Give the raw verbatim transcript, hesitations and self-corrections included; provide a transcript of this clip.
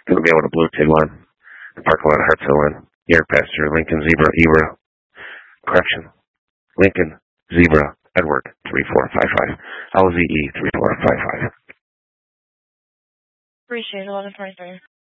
Gonna be able to Blue Tig line. Parking lot, Hartsville line. York Pasture, Lincoln Zebra, Ebra. Correction. Lincoln Zebra, Edward, three four five five. L Z E, three four five five. Appreciate it. eleven twenty-three.